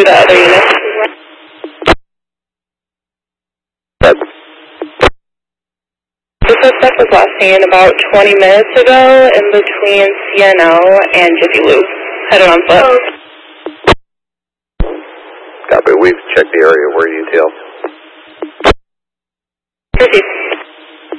the other units. The suspect was last seen about 20 minutes ago in between CNO and Jiffy Lube, headed on foot. Copy, we've checked the area where detailed.